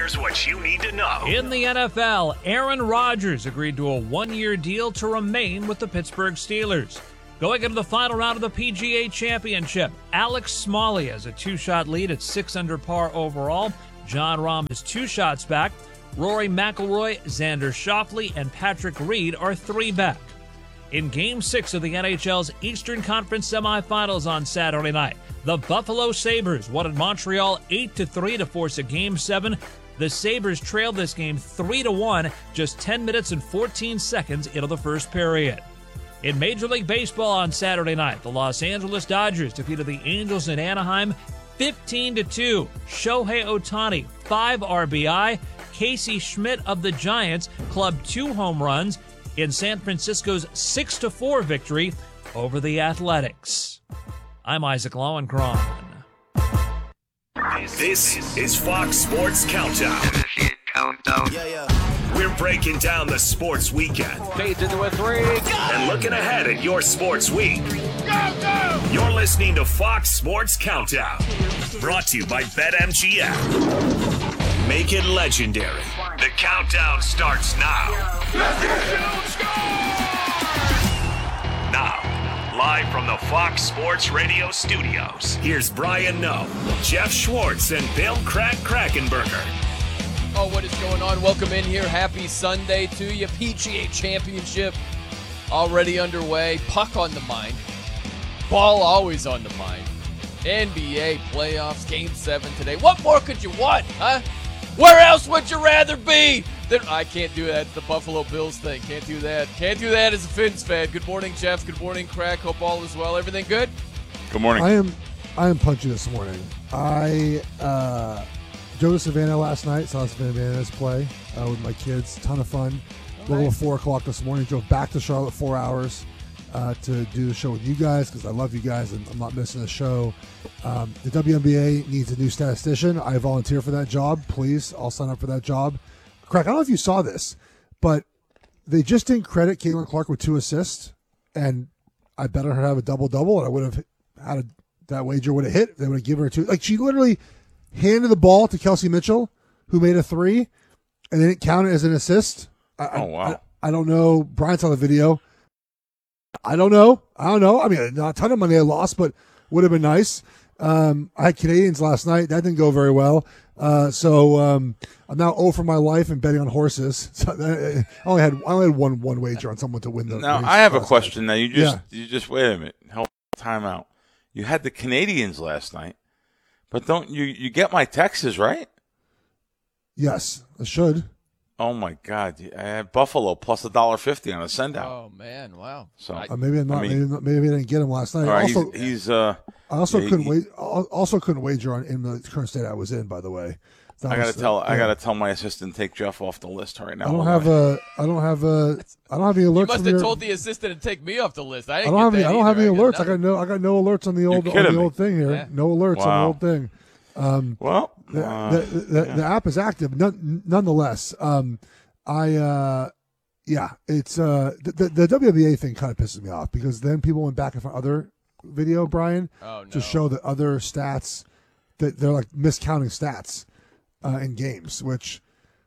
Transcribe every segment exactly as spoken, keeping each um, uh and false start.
Here's what you need to know. In the N F L, Aaron Rodgers agreed to a one-year deal to remain with the Pittsburgh Steelers. Going into the final round of the P G A Championship, Alex Smalley has a two-shot lead at six under par overall. Jon Rahm is two shots back. Rory McIlroy, Xander Schauffele, and Patrick Reed are three back. In Game six of the N H L's Eastern Conference semifinals on Saturday night, the Buffalo Sabres won at Montreal eight to three to force a Game seven. The Sabres trailed this game three to one just ten minutes and fourteen seconds into the first period. In Major League Baseball on Saturday night, the Los Angeles Dodgers defeated the Angels in Anaheim fifteen to two. Shohei Ohtani, five R B I. Casey Schmidt of the Giants clubbed two home runs in San Francisco's six to four victory over the Athletics. I'm Isaac Lowenkron. This is Fox Sports Countdown. Countdown. Yeah, yeah. We're breaking down the sports weekend. Fades into a three. And looking ahead at your sports week. Go, go! You're listening to Fox Sports Countdown. Brought to you by BetMGM. Make it legendary. The countdown starts now. Now, live from the Fox Sports Radio studios, here's Brian Noe, Jeff Schwartz, and Bill Crack Krackenberger. Oh, what is going on? Welcome in here. Happy Sunday to you. P G A Championship already underway. Puck on the mind. Ball always on the mind. N B A playoffs, Game seven today. What more could you want, huh? Where else would you rather be? Than, I can't do that. The Buffalo Bills thing. Can't do that. Can't do that as a Finns fan. Good morning, Jeff. Good morning, Crack. Hope all is well. Everything good? Good morning. I am I am punchy this morning. I uh, drove to Savannah last night. Saw Savannah Bananas play uh, with my kids. Ton of fun. A little nice. four o'clock this morning. Drove back to Charlotte four hours uh, to do the show with you guys because I love you guys and I'm not missing the show. Um, the W N B A needs a new statistician. I volunteer for that job. Please, I'll sign up for that job. Crack, I don't know if you saw this, but they just didn't credit Caitlin Clark with two assists, and I bet her to have a double-double, and I would have had a, that wager would have hit. They would have given her two. Like, she literally handed the ball to Kelsey Mitchell, who made a three, and they didn't count it as an assist. I, oh, wow. I, I don't know. Brian saw the video. I don't know. I don't know. I mean, not a ton of money I lost, but would have been nice. Um, I had Canadians last night. That didn't go very well. Uh, so um, I'm now zero for my life in betting on horses. So I only had I only had one one wager on someone to win the. Now race I have a last question. night. Now you just Yeah. you just wait a minute. Help time out. You had the Canadians last night, but don't you you get my Texas right? Yes, I should. Oh my God! I had Buffalo plus a dollar fifty on a send out. Oh, man. Wow. So I- Uh, maybe I'm not. I mean- maybe, maybe I didn't get him last night. all right, also, he's, he's uh. I also yeah, couldn't he- wait. Also couldn't wager on in the current state I was in. By the way, That I gotta was, tell uh, I yeah. gotta tell my assistant take Jeff off the list right now. I don't Hold have on. a. I don't have a. I don't have any alerts. You must from have your- told the assistant to take me off the list. I I didn't don't have get any. that I don't have either. any got alerts. I got nothing. no. I got no alerts on the old on kidding the me. old thing here. Yeah. No alerts on Wow. the old thing. Um, Well, the, uh, the, the, yeah. the app is active. None, nonetheless, um, I uh, yeah, it's uh, the, the the W N B A thing kind of pisses me off because then people went back and found other video, Brian, Oh, no. to show that other stats that they're like miscounting stats uh, in games. Which,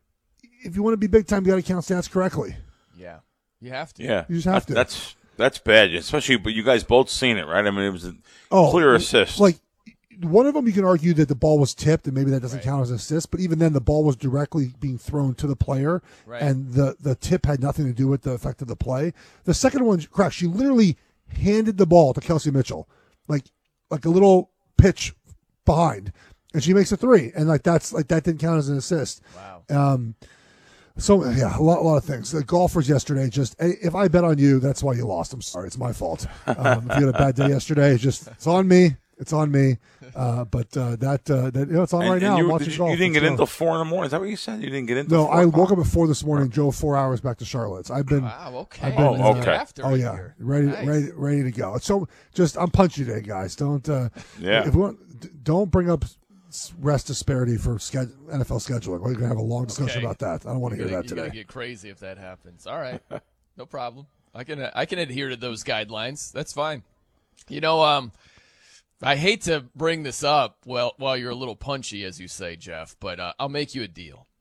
if you want to be big time, you got to count stats correctly. Yeah. You have to. yeah, You just have That- to. That's that's bad, especially. But you guys both seen it, right? I mean, it was a Oh, clear assist. Like one of them, you can argue that the ball was tipped, and maybe that doesn't Right. count as an assist. But even then, the ball was directly being thrown to the player, Right. and the the tip had nothing to do with the effect of the play. The second one, correct? She literally handed the ball to Kelsey Mitchell, like like a little pitch behind, and she makes a three, and like that's like that didn't count as an assist. Wow. Um, so yeah, a lot, a lot of things. The golfers yesterday, just if I bet on you, that's why you lost. I'm sorry, it's my fault. Um, if you had a bad day yesterday, it's just it's on me. It's on me. Uh, but uh, that uh, that you know, it's on and, right and now. you, I'm watching did you, golf. you didn't Let's get go. into four in the morning. Is that what you said? You didn't get into No, four I o'clock? woke up at four this morning. Drove four hours back to Charlotte. I've been. Wow. Okay. I've been, Oh, It's okay. after Oh right yeah, here. ready, Nice. ready, ready to go. So just I'm punchy today, guys. Don't. Uh, Yeah. If we want, d- don't bring up s- rest disparity for sched- N F L scheduling. We're gonna have a long discussion Okay. about that. I don't want to You hear gotta- that you gotta today. get crazy if that happens. All right, no problem. I can I can adhere to those guidelines. That's fine. You know, um, I hate to bring this up well while you're a little punchy, as you say, Jeff, but uh, I'll make you a deal.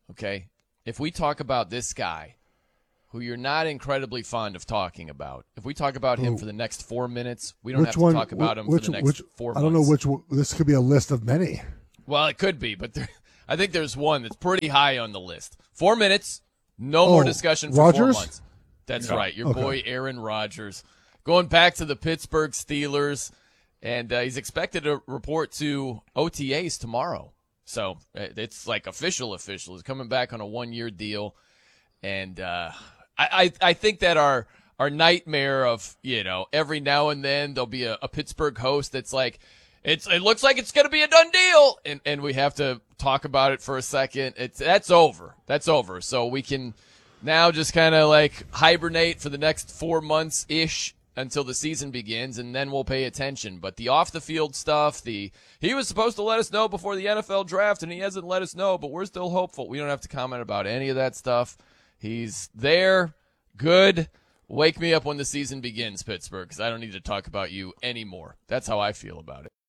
okay? If we talk about this guy, who you're not incredibly fond of talking about, if we talk about him for the next four minutes, we don't which have to one, talk about him which, for the next which, four I months. don't know which one. This could be a list of many. Well, it could be, but there, I think there's one that's pretty high on the list. Four minutes, no Oh, more discussion for Rodgers? four months. That's Yeah. right, your Okay. boy Aaron Rodgers. Going back to the Pittsburgh Steelers, and uh, he's expected to report to O T As tomorrow. So it's like official official. He's coming back on a one-year deal. And uh, I, I I think that our our nightmare of, you know, every now and then there'll be a, a Pittsburgh host that's like, it's it looks like it's going to be a done deal. And, and we have to talk about it for a second. It's That's over. That's over. So we can now just kind of like hibernate for the next four months-ish until the season begins, and then we'll pay attention. But the off-the-field stuff, the he was supposed to let us know before the N F L draft, and he hasn't let us know, but we're still hopeful. We don't have to comment about any of that stuff. He's there, good. Wake me up when the season begins, Pittsburgh, because I don't need to talk about you anymore. That's how I feel about it.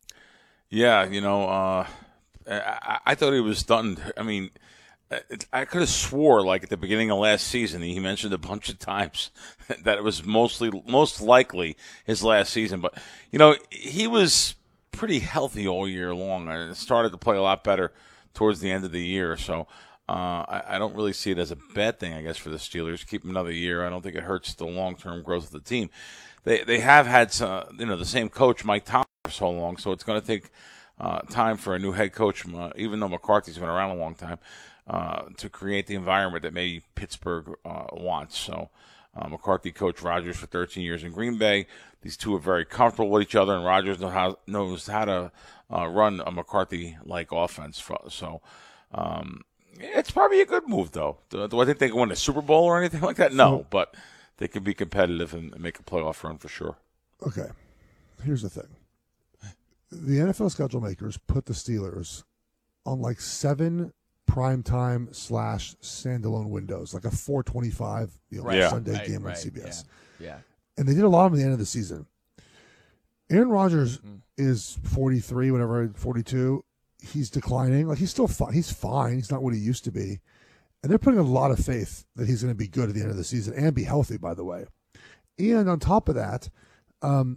Yeah, you know, uh, I, I thought he was stunned. I mean, I could have swore, like at the beginning of last season, he mentioned a bunch of times that it was mostly, most likely his last season. But you know, he was pretty healthy all year long, and started to play a lot better towards the end of the year. So uh, I, I don't really see it as a bad thing, I guess, for the Steelers. Keep him another year. I don't think it hurts the long-term growth of the team. They they have had some, you know, the same coach, Mike Tomlin, for so long, so it's going to take uh, time for a new head coach, uh, even though McCarthy's been around a long time. Uh, to create the environment that maybe Pittsburgh uh, wants. So uh, McCarthy coached Rodgers for thirteen years in Green Bay. These two are very comfortable with each other, and Rodgers know how, knows how to uh, run a McCarthy-like offense. So um, it's probably a good move, though. Do, do I think they can win a Super Bowl or anything like that? No, but they can be competitive and, and make a playoff run for sure. Okay, here's the thing. The N F L schedule makers put the Steelers on like seven primetime slash standalone windows, like a four twenty-five, you know, Yeah. Sunday Right, game right, on C B S. Yeah. yeah. And they did a lot of them at the end of the season. Aaron Rodgers Mm. is forty-three, whatever, forty-two. He's declining. Like, he's still fine. He's fine. He's not what he used to be. And they're putting a lot of faith that he's going to be good at the end of the season and be healthy, by the way. And on top of that, um,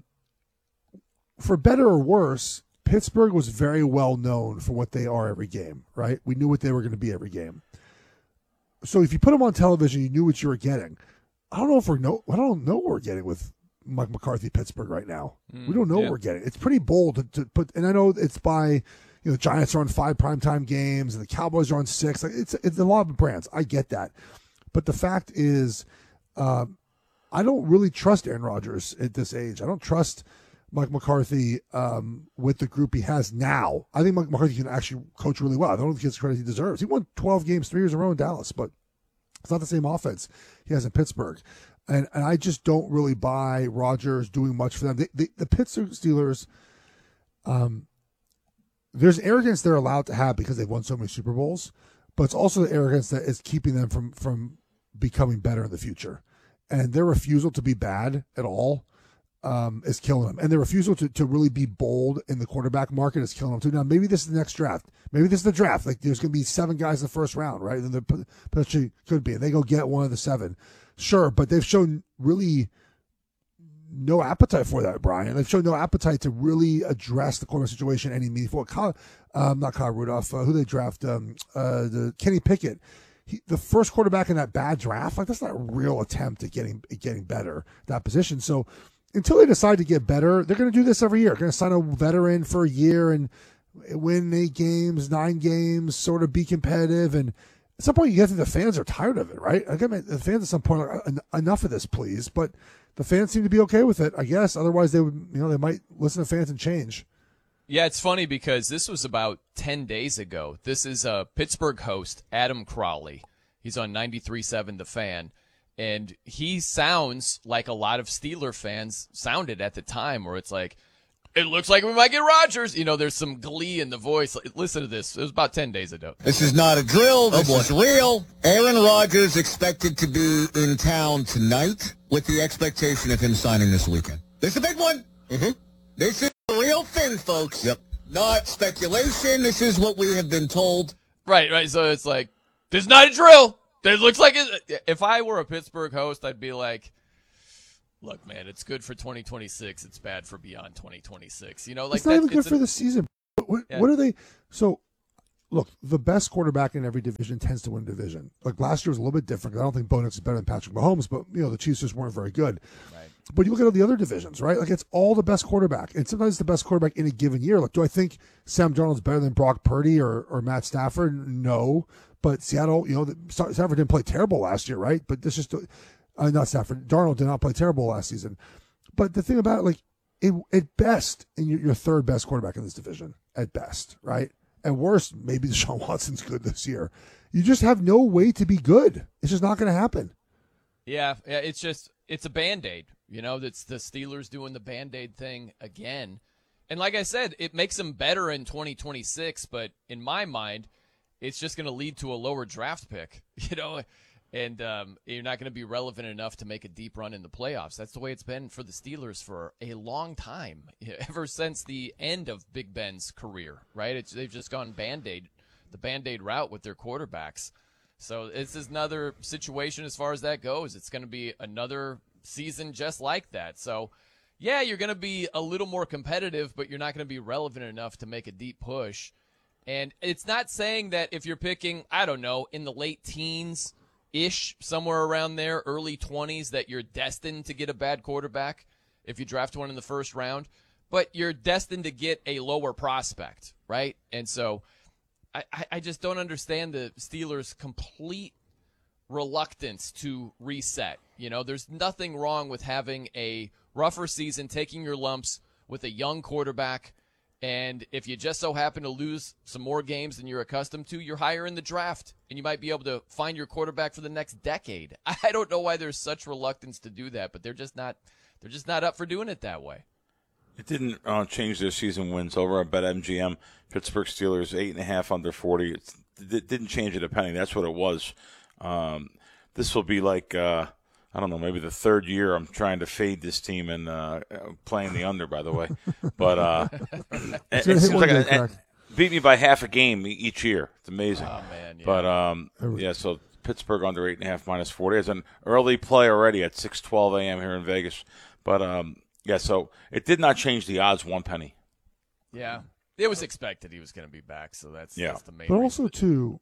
for better or worse, Pittsburgh was very well known for what they are every game, right? We knew what they were going to be every game. So if you put them on television, you knew what you were getting. I don't know if we're no, I don't know what we're getting with Mike McCarthy Pittsburgh right now. Mm, we don't know yeah. what we're getting. It's pretty bold to, to put, and I know it's by, you know, the Giants are on five primetime games and the Cowboys are on six. Like, it's it's a lot of brands. I get that, but the fact is, uh, I don't really trust Aaron Rodgers at this age. I don't trust Mike McCarthy um, with the group he has now. I think Mike McCarthy can actually coach really well. I don't think he gets the credit he deserves. He won twelve games three years in a row in Dallas, but it's not the same offense he has in Pittsburgh. And and I just don't really buy Rodgers doing much for them. They, they, the Pittsburgh Steelers, um, there's arrogance they're allowed to have because they've won so many Super Bowls, but it's also the arrogance that is keeping them from, from becoming better in the future. And their refusal to be bad at all Um, is killing them. And their refusal to, to really be bold in the quarterback market is killing them too. Now, maybe this is the next draft. Maybe this is the draft. Like, there's going to be seven guys in the first round, right? And there potentially could be. And they go get one of the seven. Sure, but they've shown really no appetite for that, Brian. They've shown no appetite to really address the quarterback situation any meaningful. Kyle, um, not Kyle Rudolph. Uh, who they draft? Um, uh, the Kenny Pickett. He, the first quarterback in that bad draft, like, that's not a real attempt at getting at getting better at that position. So until they decide to get better, they're going to do this every year. They're going to sign a veteran for a year and win eight games, nine games, sort of be competitive. And at some point, you get to the fans are tired of it, right? I get the fans at some point are like, enough of this, please. But the fans seem to be okay with it, I guess. Otherwise, they would, you know, they might listen to fans and change. Yeah, it's funny because this was about ten days ago. This is a Pittsburgh host, Adam Crowley. He's on ninety-three point seven The Fan. And he sounds like a lot of Steeler fans sounded at the time, where it's like, it looks like we might get Rodgers. You know, there's some glee in the voice. Listen to this. It was about ten days ago. This is not a drill. This is real. Aaron Rodgers expected to be in town tonight with the expectation of him signing this weekend. This is a big one. Mm-hmm. This is a real thing, folks. Yep. Not speculation. This is what we have been told. Right, right. So it's like, This is not a drill. It looks like it. If I were a Pittsburgh host, I'd be like, look, man, it's good for twenty twenty-six. It's bad for beyond twenty twenty-six. You know, like it's not that, even good it's for a, the season. What, Yeah. what are they? So, look, the best quarterback in every division tends to win division. Like last year was a little bit different. I don't think Bo Nix is better than Patrick Mahomes, but you know the Chiefs just weren't very good. Right. But you look at all the other divisions, right? Like it's all the best quarterback, and sometimes it's the best quarterback in a given year. Like, do I think Sam Darnold's better than Brock Purdy or, or Matt Stafford? No, but Seattle, you know, the, Stafford didn't play terrible last year, right? But this just uh, not Stafford. Darnold did not play terrible last season. But the thing about it, like, it, at best, and you're, you're third best quarterback in this division, at best, right? At worst, maybe Deshaun Watson's good this year. You just have no way to be good. It's just not going to happen. Yeah, yeah, it's just it's a Band-Aid. You know, that's the Steelers doing the Band-Aid thing again. And like I said, it makes them better in twenty twenty-six, but in my mind, it's just going to lead to a lower draft pick, you know, and um, you're not going to be relevant enough to make a deep run in the playoffs. That's the way it's been for the Steelers for a long time, ever since the end of Big Ben's career, right? It's, they've just gone Band-Aid, the Band-Aid route with their quarterbacks. So this is another situation as far as that goes. It's going to be another season just like that. So, yeah, you're going to be a little more competitive, but you're not going to be relevant enough to make a deep push. And it's not saying that if you're picking, I don't know, in the late teens-ish, somewhere around there, early twenties, that you're destined to get a bad quarterback if you draft one in the first round. But you're destined to get a lower prospect, right? And so I, I just don't understand the Steelers' complete reluctance to reset. You know, there's nothing wrong with having a rougher season, taking your lumps with a young quarterback, and if you just so happen to lose some more games than you're accustomed to, you're higher in the draft, and you might be able to find your quarterback for the next decade. I don't know why there's such reluctance to do that, but they're just not they're just not up for doing it that way. It didn't uh, change their season wins over at BetMGM. Pittsburgh Steelers, eight and a half under forty. It's, it didn't change it a penny. That's what it was. Um, this will be like, uh, I don't know, maybe the third year I'm trying to fade this team and uh, playing the under, by the way. But uh, it, it seems like a, it beat me by half a game each year. It's amazing. Oh, man, yeah. But, um, yeah, so Pittsburgh under eight and a half minus forty. It's an early play already at six twelve a.m. here in Vegas. But, um, yeah, so it did not change the odds one penny. Yeah. It was expected he was going to be back, so that's, yeah. that's the main But reason. also, too,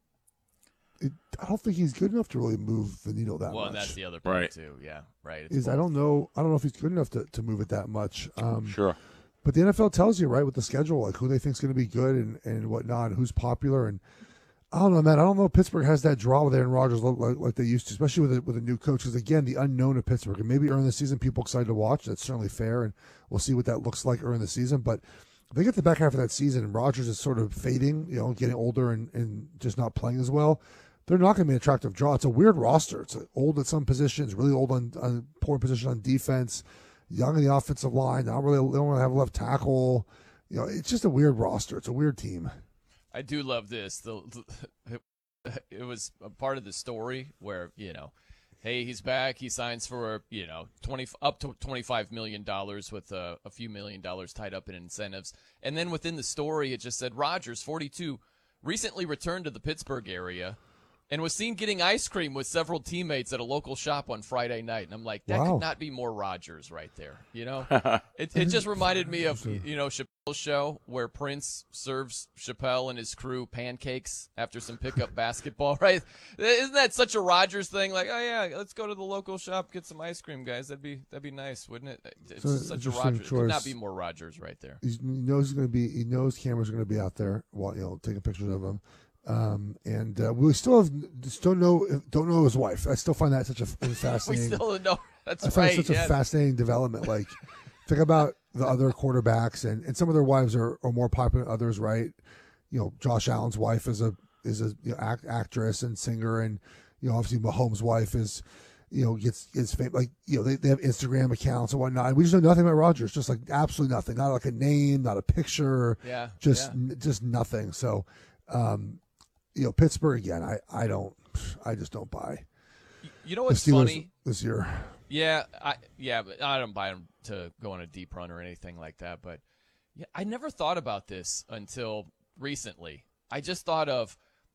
it, I don't think he's good enough to really move the needle that well, much. Well, that's the other part, right. too. Yeah, right. It's Is I don't know. I don't know if he's good enough to, to move it that much. Um, sure. But the N F L tells you, right, with the schedule, like who they think is going to be good and, and whatnot, and who's popular. And I don't know, man. I don't know if Pittsburgh has that draw with Aaron Rodgers like, like they used to, especially with a, with a new coach. Because, again, the unknown of Pittsburgh. And maybe early the season, people excited to watch. That's certainly fair, and we'll see what that looks like early in the season. But if they get the back half of that season and Rodgers is sort of fading, you know, getting older and, and just not playing as well, they're not going to be an attractive draw. It's a weird roster. It's old at some positions, really old on, on poor position on defense, young in the offensive line. Not really, they don't really have a left tackle. You know, it's just a weird roster. It's a weird team. I do love this. The, the, it was a part of the story where, you know, hey, he's back. He signs for, you know, twenty up to twenty-five million dollars with a, a few million dollars tied up in incentives. And then within the story, it just said Rodgers, forty-two, recently returned to the Pittsburgh area and was seen getting ice cream with several teammates at a local shop on Friday night. And I'm like, that wow. could not be more Rodgers right there. You know, it, it just reminded me of, you know, Chappelle's show where Prince serves Chappelle and his crew pancakes after some pickup basketball, right? Isn't that such a Rodgers thing? Like, oh yeah, let's go to the local shop, get some ice cream, guys. That'd be, that'd be nice, wouldn't it? It's So, such a interesting Rodgers. It could not choice. be more Rodgers right there. He's, he knows he's going to be. He knows cameras are going to be out there while you know taking pictures of him. Um, and uh, we still have just don't know don't know his wife. I still find that such a We fascinating. still don't know. That's I find right. it such yeah. a fascinating development. Like, think about the other quarterbacks, and, and some of their wives are, are more popular than others, right? You know, Josh Allen's wife is a is a you know, act, actress and singer, and you know, obviously Mahomes' wife is, you know, gets is famous. Like, you know, they, they have Instagram accounts and whatnot. And we just know nothing about Rodgers, just like absolutely nothing. Not like a name, not a picture, Yeah. just yeah. n- just nothing. So, um, you know, Pittsburgh again. I, I don't, I just don't buy. You know what's the Steelers funny? this year. Yeah, I yeah, but I don't buy him to go on a deep run or anything like that. But yeah, I never thought about this until recently. I just thought of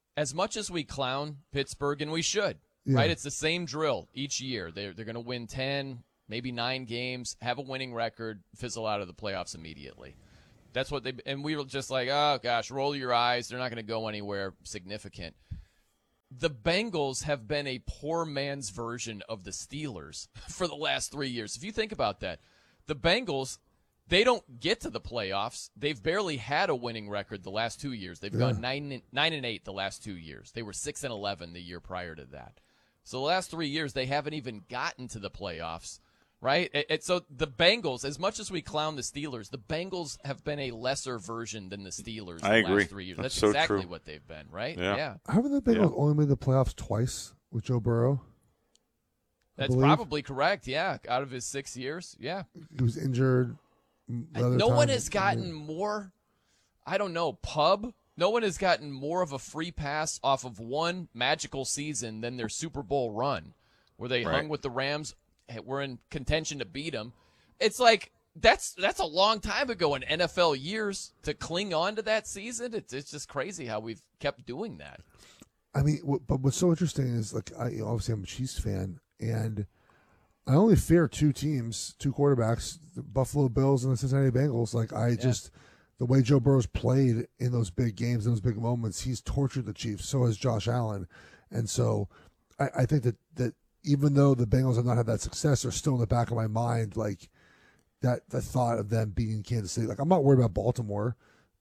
as much as we clown Pittsburgh, and we should, Yeah. right? It's the same drill each year. They're, they're going to win ten, maybe nine games, have a winning record, fizzle out of the playoffs immediately. That's what they – and we were just like, oh, gosh, roll your eyes. They're not going to go anywhere significant. The Bengals have been a poor man's version of the Steelers for the last three years. If you think about that, the Bengals – they don't get to the playoffs. They've barely had a winning record the last two years. They've Yeah. gone nine and, nine and eight the last two years. They were six and eleven the year prior to that. So the last three years, they haven't even gotten to the playoffs, right? It, it, so the Bengals, as much as we clown the Steelers, the Bengals have been a lesser version than the Steelers I the agree. last three years. That's That's, so exactly true. what they've been, right? Yeah. Haven't the Bengals Yeah. only made the playoffs twice with Joe Burrow? I That's believe? probably correct, yeah. Out of his six years, yeah. He was injured. the other No one time. has gotten more, I don't know, pub. No one has gotten more of a free pass off of one magical season than their Super Bowl run, where they Right. hung with the Rams, were in contention to beat them. It's like that's that's a long time ago in N F L years to cling on to that season. It's it's just crazy how we've kept doing that. I mean, what, but what's so interesting is, like, I obviously I'm a Chiefs fan, and I only fear two teams, two quarterbacks, the Buffalo Bills and the Cincinnati Bengals. Like, I just, the way Joe Burrow's played in those big games, in those big moments, he's tortured the Chiefs. So has Josh Allen. And so I, I think that, that even though the Bengals have not had that success, they're still in the back of my mind, like, that the thought of them beating Kansas City. Like, I'm not worried about Baltimore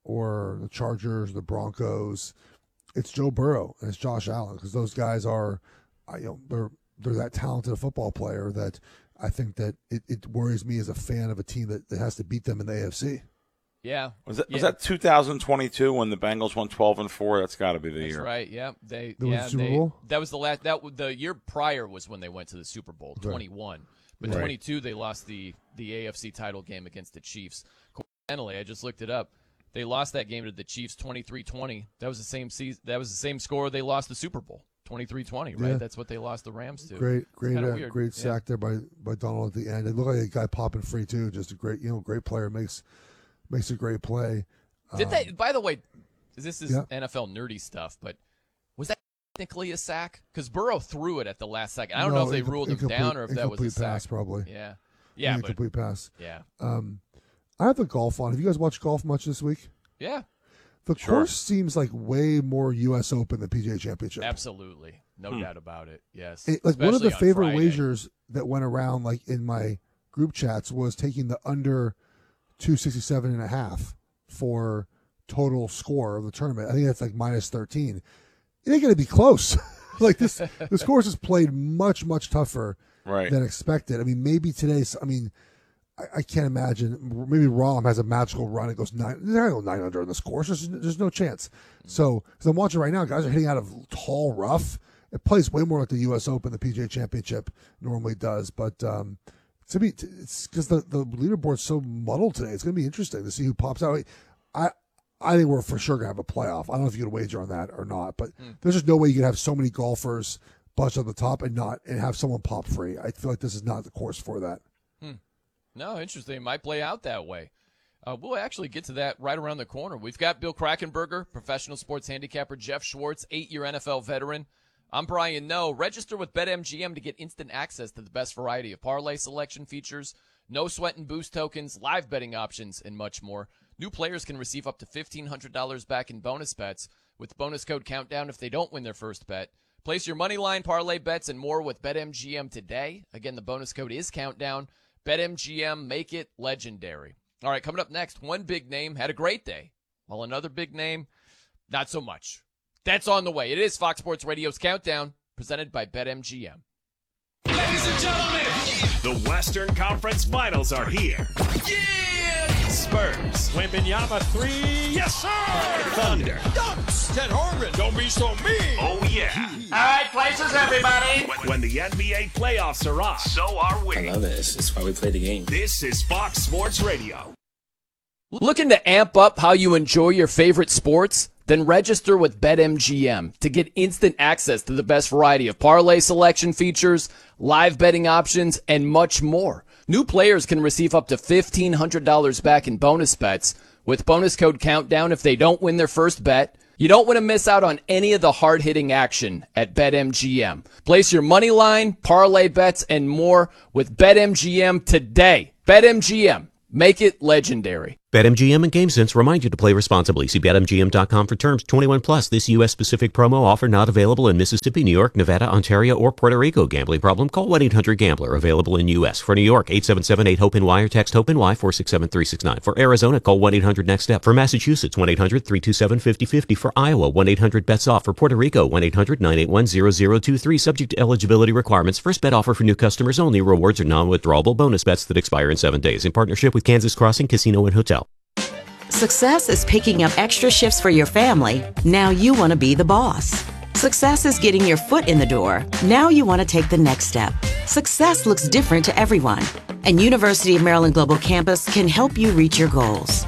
or the Chargers, the Broncos. It's Joe Burrow and it's Josh Allen, because those guys are, I- you know, they're they're that talented a football player that I think that it, it worries me as a fan of a team that, that has to beat them in the A F C. Yeah, Was that yeah. was that two thousand twenty-two when the Bengals won twelve and four? That's got to be the That's year. right. Yeah, they. That was yeah, the Super they, Bowl? That was the last. That w- the year prior was when they went to the Super Bowl, twenty-one. But Right. twenty-two, they lost the the A F C title game against the Chiefs. Coincidentally, I just looked it up. They lost that game to the Chiefs twenty-three twenty. That was the same season. That was the same score they lost the Super Bowl, twenty-three twenty. Right. Yeah. That's what they lost the Rams to. Great, great, kinda uh, weird. great Yeah. sack there by, by Donald at the end. It looked like a guy popping free too. Just a great, you know, great player, makes makes a great play. Did they? By the way, this is yeah. N F L nerdy stuff, but was that technically a sack? Because Burrow threw it at the last second. I don't know if they incom- ruled him incomplete- down or if that was a incomplete pass, sack. probably. Yeah, yeah, but incomplete pass. yeah, Um, I have the golf on. Have you guys watched golf much this week? yeah. The Sure. course seems like way more U S Open than P G A Championship. Absolutely. No doubt about it. Yes. It, like one of the Especially on favorite Friday. wagers that went around, like in my group chats, was taking the under two sixty-seven and a half for total score of the tournament. I think that's like minus thirteen. It ain't going to be close. Like this, this course is played much, much tougher Right. than expected. I mean, maybe today's, I mean, I, I can't imagine. Maybe Rahm has a magical run. It goes nine. They're going to go nine under on this course. There's, there's no chance. So, because I'm watching right now, guys are hitting out of tall rough. It plays way more like the U S Open, the P G A Championship normally does. But um, to be, it's because the, the leaderboard's so muddled today. It's going to be interesting to see who pops out. I I think we're for sure going to have a playoff. I don't know if you can wager on that or not, but Hmm. there's just no way you can have so many golfers bunch at the top and not and have someone pop free. I feel like this is not the course for that. No, interesting. It might play out that way. Uh, we'll actually get to that right around the corner. We've got Bill Krakenberger, professional sports handicapper, Jeff Schwartz, eight-year N F L veteran. I'm Brian Noe. Register with BetMGM to get instant access to the best variety of parlay selection features, no sweat and boost tokens, live betting options, and much more. New players can receive up to fifteen hundred dollars back in bonus bets with bonus code COUNTDOWN if they don't win their first bet. Place your money line, parlay bets, and more with BetMGM today. Again, the bonus code is COUNTDOWN. BetMGM, make it legendary. All right, coming up next, one big name had a great day, while another big name, not so much. That's on the way. It is Fox Sports Radio's Countdown, presented by BetMGM. Ladies and gentlemen, the Western Conference Finals are here. Yeah! Spurs. Wembanyama three. Yes, sir. Thunder. Dunks. Ted Harmon. Don't be so mean. Oh, yeah. All right, places, everybody. When, when the N B A playoffs are on, so are we. I love it. It's, it's why we play the game. This is Fox Sports Radio. Looking to amp up how you enjoy your favorite sports? Then register with BetMGM to get instant access to the best variety of parlay selection features, live betting options, and much more. New players can receive up to fifteen hundred dollars back in bonus bets with bonus code COUNTDOWN if they don't win their first bet. You don't want to miss out on any of the hard-hitting action at BetMGM. Place your money line, parlay bets, and more with BetMGM today. BetMGM. Make it legendary. BetMGM and GameSense remind you to play responsibly. See Bet M G M dot com for terms. twenty-one plus. This U S-specific promo offer not available in Mississippi, New York, Nevada, Ontario, or Puerto Rico. Gambling problem? Call one eight hundred gambler. Available in U S. For New York, eight seven seven eight hope N Y or text HOPE-NY four six seven three six nine. For Arizona, call one eight hundred next step. For Massachusetts, one eight hundred three two seven five zero five zero. For Iowa, one eight hundred bets off. For Puerto Rico, one eight hundred nine eight one zero zero two three. Subject to eligibility requirements. First bet offer for new customers only. Rewards are non-withdrawable bonus bets that expire in seven days. In partnership with Kansas Crossing Casino and Hotel. Success is picking up extra shifts for your family. Now you want to be the boss. Success is getting your foot in the door. Now you want to take the next step. Success looks different to everyone, and University of Maryland Global Campus can help you reach your goals.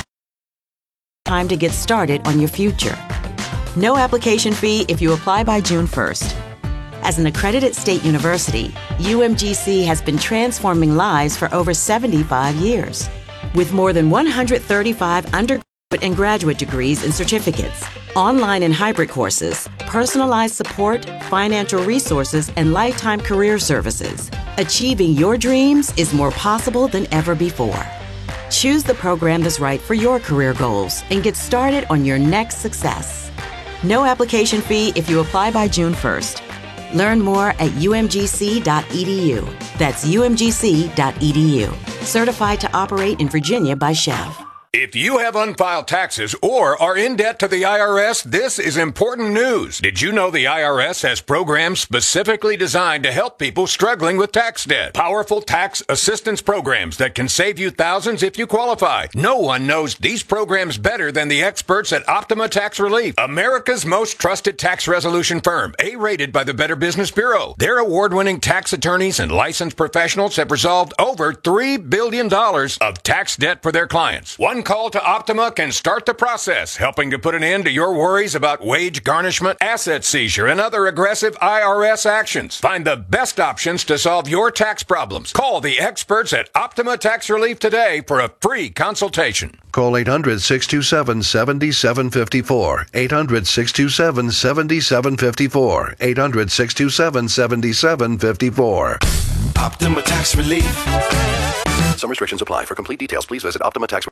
Time to get started on your future. No application fee if you apply by June first. As an accredited state university, U M G C has been transforming lives for over seventy-five years. With more than one hundred thirty-five undergraduate and graduate degrees and certificates, online and hybrid courses, personalized support, financial resources, and lifetime career services, achieving your dreams is more possible than ever before. Choose the program that's right for your career goals and get started on your next success. No application fee if you apply by June first. Learn more at U M G C dot E D U. That's U M G C dot E D U. Certified to operate in Virginia by Chev. If you have unfiled taxes or are in debt to the I R S, this is important news. Did you know the I R S has programs specifically designed to help people struggling with tax debt? Powerful tax assistance programs that can save you thousands if you qualify. No one knows these programs better than the experts at Optima Tax Relief, America's most trusted tax resolution firm, A-rated by the Better Business Bureau. Their award-winning tax attorneys and licensed professionals have resolved over three billion dollars of tax debt for their clients. One call to Optima can start the process, helping to put an end to your worries about wage garnishment, asset seizure, and other aggressive I R S actions. Find the best options to solve your tax problems. Call the experts at Optima Tax Relief today for a free consultation. Call eight hundred, six two seven, seven seven five four. eight hundred, six two seven, seven seven five four. eight hundred, six two seven, seven seven five four. Optima Tax Relief. Some restrictions apply. For complete details, please visit Optima Tax.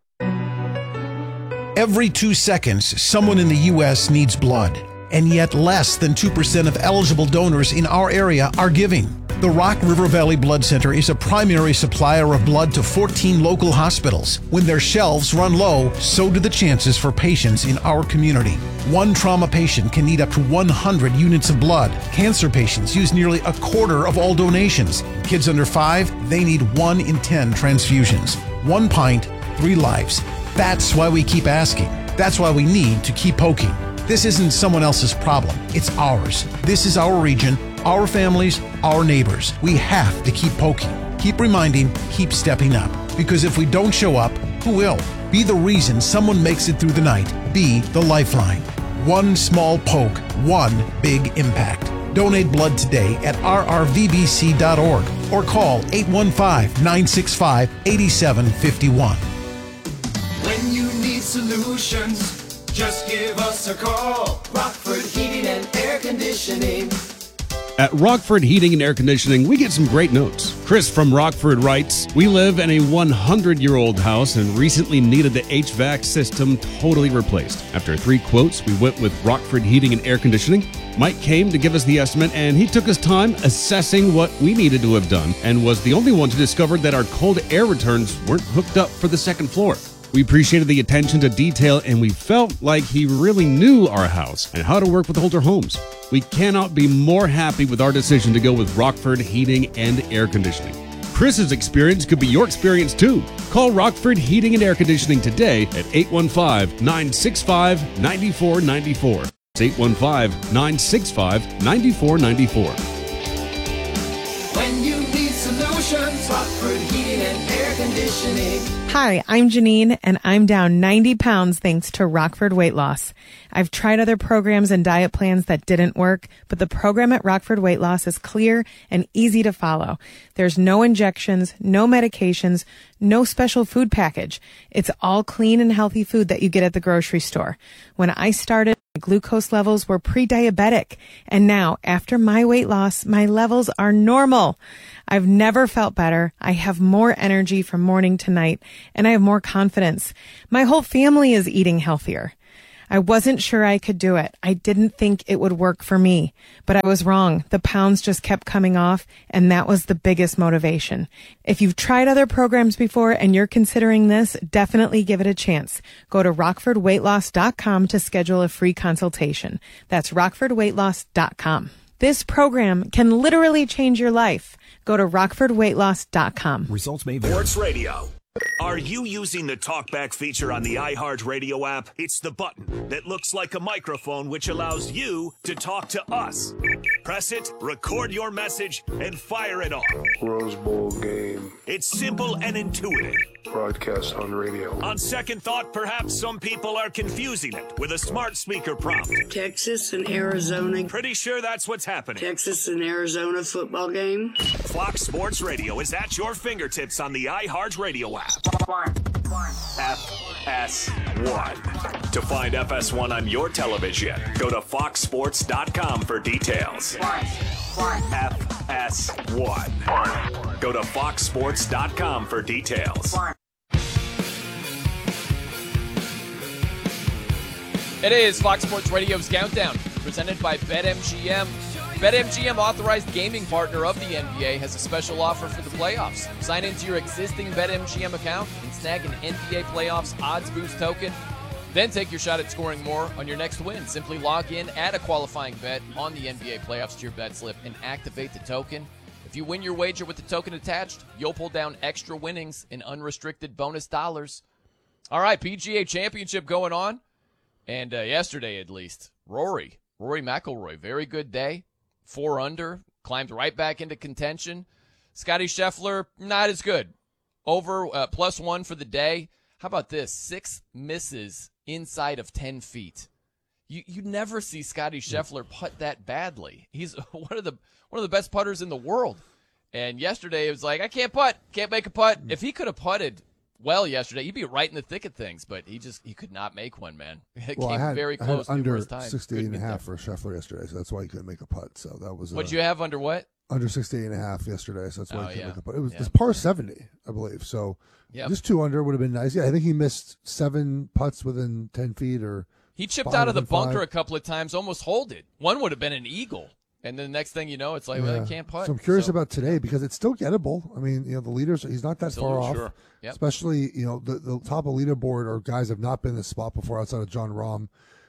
Every two seconds, someone in the U S needs blood, and yet less than two percent of eligible donors in our area are giving. The Rock River Valley Blood Center is a primary supplier of blood to fourteen local hospitals. When their shelves run low, so do the chances for patients in our community. One trauma patient can need up to one hundred units of blood. Cancer patients use nearly a quarter of all donations. Kids under five, they need one in ten transfusions. One pint, three lives. That's why we keep asking. That's why we need to keep poking. This isn't someone else's problem. It's ours. This is our region, our families, our neighbors. We have to keep poking. Keep reminding, keep stepping up. Because if we don't show up, who will? Be the reason someone makes it through the night. Be the lifeline. One small poke, one big impact. Donate blood today at R R V B C dot org or call eight one five, nine six five, eight seven five one. When you need solutions, just give us a call. Rockford Heating and Air Conditioning. At Rockford Heating and Air Conditioning, we get some great notes. Chris from Rockford writes, "We live in a hundred-year-old house and recently needed the H V A C system totally replaced. After three quotes, we went with Rockford Heating and Air Conditioning. Mike came to give us the estimate, and he took his time assessing what we needed to have done and was the only one to discover that our cold air returns weren't hooked up for the second floor. We appreciated the attention to detail, and we felt like he really knew our house and how to work with older homes. We cannot be more happy with our decision to go with Rockford Heating and Air Conditioning. Chris's experience could be your experience too. Call Rockford Heating and Air Conditioning today at eight one five, nine six five, nine four nine four. It's eight one five, nine six five, nine four nine four. When you need solutions, Rockford Heating and Air Conditioning. Hi, I'm Janine, and I'm down ninety pounds thanks to Rockford Weight Loss. I've tried other programs and diet plans that didn't work, but the program at Rockford Weight Loss is clear and easy to follow. There's no injections, no medications, no special food package. It's all clean and healthy food that you get at the grocery store. When I started, my glucose levels were pre-diabetic, and now, after my weight loss, my levels are normal. I've never felt better. I have more energy from morning to night, and I have more confidence. My whole family is eating healthier. I wasn't sure I could do it. I didn't think it would work for me, but I was wrong. The pounds just kept coming off, and that was the biggest motivation. If you've tried other programs before and you're considering this, definitely give it a chance. Go to rockford weight loss dot com to schedule a free consultation. That's rockford weight loss dot com. This program can literally change your life. Go to rockford weight loss dot com. Results may vary. Sports Radio. Are you using the TalkBack feature on the iHeartRadio app? It's the button that looks like a microphone which allows you to talk to us. Press it, record your message, and fire it off. Rose Bowl game. It's simple and intuitive. Broadcast on radio. On second thought, perhaps some people are confusing it with a smart speaker prompt. Texas and Arizona. Pretty sure that's what's happening. Texas and Arizona football game. Fox Sports Radio is at your fingertips on the iHeartRadio app. F S one. To find F S one on your television, go to fox sports dot com for details. F S one. Go to fox sports dot com for details. It is Fox Sports Radio's Countdown, presented by BetMGM. BetMGM, authorized gaming partner of the N B A, has a special offer for the playoffs. Sign into your existing BetMGM account and snag an N B A playoffs odds boost token. Then take your shot at scoring more on your next win. Simply log in, add a qualifying bet on the N B A playoffs to your bet slip, and activate the token. If you win your wager with the token attached, you'll pull down extra winnings and unrestricted bonus dollars. All right, P G A Championship going on. And uh, yesterday, at least, Rory, Rory McIlroy, very good day. Four under, climbed right back into contention. Scottie Scheffler, not as good. Over uh, plus one for the day. How about this? Six misses inside of ten feet. You you never see Scottie Scheffler putt that badly. He's one of the one of the best putters in the world. And yesterday it was like, I can't putt, can't make a putt. If he could have putted well yesterday, he'd be right in the thick of things. But he just he could not make one, man. It well, came I had, very I close had under numerous times. sixty-eight and a half for Scheffler yesterday, so that's why he couldn't make a putt. So that was. What'd uh, you have under what? Under sixty-eight and a half yesterday, so that's why Oh, he couldn't yeah. make a putt. It was Yeah. it's par seventy, I believe. So Yep. just two under would have been nice. Yeah, I think he missed seven putts within ten feet, or He chipped five out of the within five. bunker a couple of times, almost hold it. One would have been an eagle. And then the next thing you know, it's like, well, Yeah. I can't putt. So I'm curious So- about today because it's still gettable. I mean, you know, the leaders, he's not that far Absolutely, off. sure. Yep. Especially, you know, the, the top of leaderboard are guys have not been in this spot before outside of John Rahm.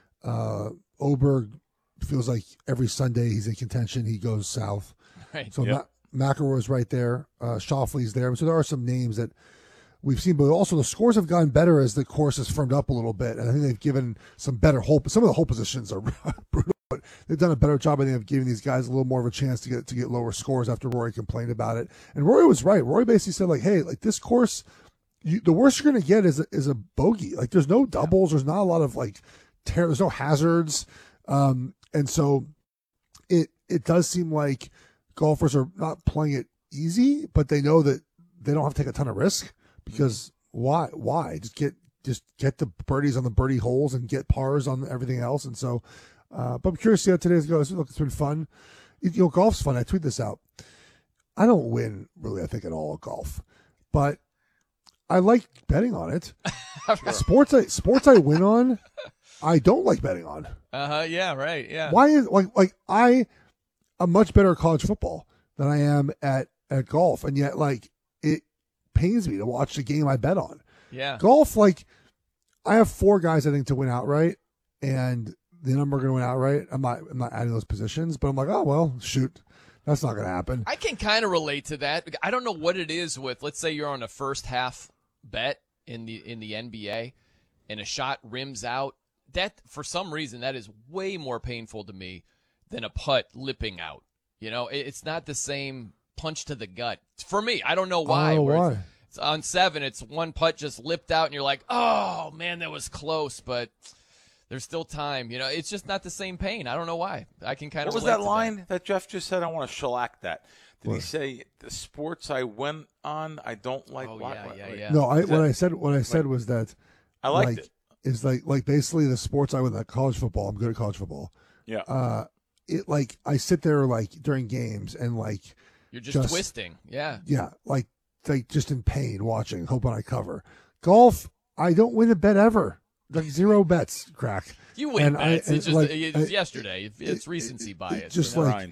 Uh, Oberg feels like every Sunday he's in contention. He goes south. Right. So Yep. Ma- McIlroy's right there. Uh, Schauffele's there. So there are some names that we've seen, but also the scores have gotten better as the course has firmed up a little bit. And I think they've given some better hole. Some of the hole positions are brutal, but they've done a better job, I think, of giving these guys a little more of a chance to get to get lower scores after Rory complained about it. And Rory was right. Rory basically said, like, hey, like this course, you, the worst you're going to get is a, is a bogey. Like there's no doubles. There's not a lot of like, ter- there's no hazards. Um, and so it it does seem like golfers are not playing it easy, but they know that they don't have to take a ton of risk because why? Why just get just get the birdies on the birdie holes and get pars on everything else? And so, uh, but I'm curious to see how today's goes. Look, it's been fun. You know, golf's fun. I tweet this out. I don't win really, I think, at all at golf, but I like betting on it. Sports, I sports I win on. I don't like betting on. Uh huh. Yeah. Right. Yeah. Why is like like I I'm much better at college football than I am at, at golf, and yet like it pains me to watch the game I bet on. Yeah. Golf, like I have four guys I think to win outright, and the number going to win outright. I'm not I'm not adding those positions, but I'm like, oh well, shoot, that's not going to happen. I can kind of relate to that. I don't know what it is with. Let's say you're on a first half bet in the in the N B A, and a shot rims out. That for some reason that is way more painful to me than a putt lipping out. You know, it, it's not the same punch to the gut for me. I don't know why. I don't know where why. it's on seven, it's one putt just lipped out, and you're like, oh, man, that was close, but there's still time. You know, it's just not the same pain. I don't know why. I can kind of What was relate that to line that. that. Jeff just said? I want to shellac that. Did What? he say the sports I went on, I don't like? Oh, what, yeah, what, yeah, what? yeah. No, I Is what that- I said what I said like- was that I liked like, it. Is like like basically the sports I would like college football. I'm good at college football. Yeah. Uh, it like I sit there like during games and like You're just, twisting. Yeah. Yeah, like like just in pain watching, hoping I cover. Golf, I don't win a bet ever. Like zero bets, crack. You win And I- bets. and it's just like, it's I- yesterday. It's recency bias. Just you know? like